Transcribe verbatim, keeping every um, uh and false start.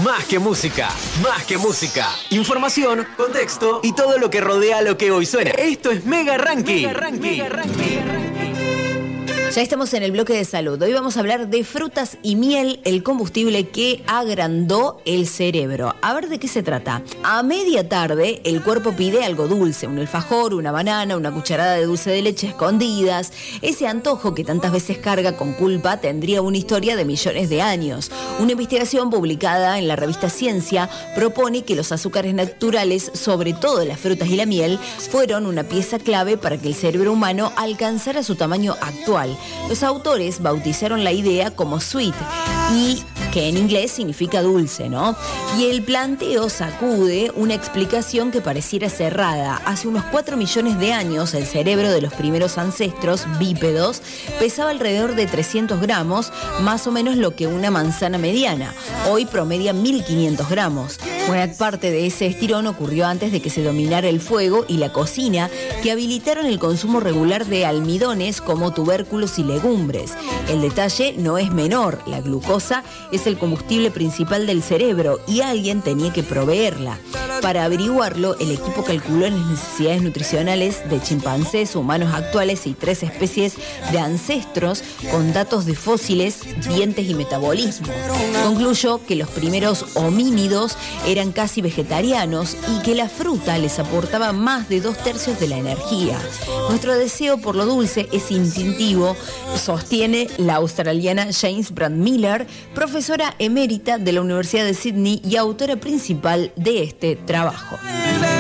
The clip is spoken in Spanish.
Más que música, más que música. Información, contexto y todo lo que rodea lo que hoy suena. Esto es Mega Ranking. Mega Ranking. Mega Ranking. Ya estamos en el bloque de salud. Hoy vamos a hablar de frutas y miel, el combustible que agrandó el cerebro. A ver de qué se trata. A media tarde, el cuerpo pide algo dulce, un alfajor, una banana, una cucharada de dulce de leche escondidas. Ese antojo que tantas veces carga con culpa tendría una historia de millones de años. Una investigación publicada en la revista Ciencia propone que los azúcares naturales, sobre todo las frutas y la miel, fueron una pieza clave para que el cerebro humano alcanzara su tamaño actual. Los autores bautizaron la idea como sweet, y que en inglés significa dulce, ¿no? Y el planteo sacude una explicación que pareciera cerrada. Hace unos cuatro millones de años, el cerebro de los primeros ancestros bípedos pesaba alrededor de trescientos gramos, más o menos lo que una manzana mediana. Hoy promedia mil quinientos gramos. Buena parte de ese estirón ocurrió antes de que se dominara el fuego y la cocina, que habilitaron el consumo regular de almidones como tubérculos y legumbres. El detalle no es menor, la glucosa es el combustible principal del cerebro y alguien tenía que proveerla. Para averiguarlo, el equipo calculó las necesidades nutricionales de chimpancés, humanos actuales y tres especies de ancestros con datos de fósiles, dientes y metabolismo. Concluyó que los primeros homínidos eran casi vegetarianos y que la fruta les aportaba más de dos tercios de la energía. Nuestro deseo por lo dulce es instintivo, sostiene la australiana James Brand Miller, profesora emérita de la Universidad de Sydney y autora principal de este trabajo.